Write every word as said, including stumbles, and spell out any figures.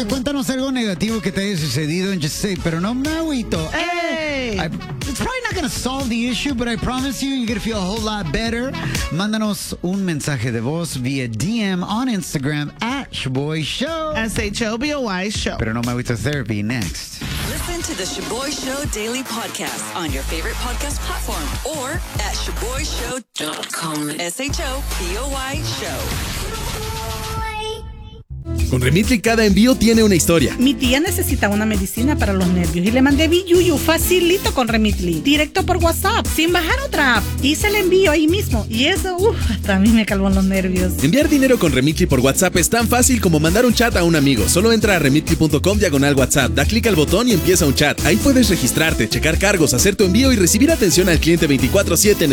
Mira, cuéntanos algo negativo que te haya sucedido en Just Say, pero no me agüito. Hey. I, it's probably not going to solve the issue, but I promise you, you're going to feel a whole lot better. Mándanos un mensaje de voz via D M on Instagram at Shaboy Show. S H O B O Y Show. Pero no me agüito therapy next. Listen to the Shaboy Show Daily Podcast on your favorite podcast platform or at shaboy show dot com. S H O B O Y Show. Con Remitly cada envío tiene una historia. Mi tía necesitaba una medicina para los nervios y le mandé Biyuyu facilito con Remitly, directo por WhatsApp, sin bajar otra app. Hice el envío ahí mismo y eso, uff, hasta a mí me calmó los nervios. Enviar dinero con Remitly por WhatsApp es tan fácil como mandar un chat a un amigo. Solo entra a remitly punto com diagonal WhatsApp, da clic al botón y empieza un chat. Ahí puedes registrarte, checar cargos, hacer tu envío y recibir atención al cliente veinticuatro siete en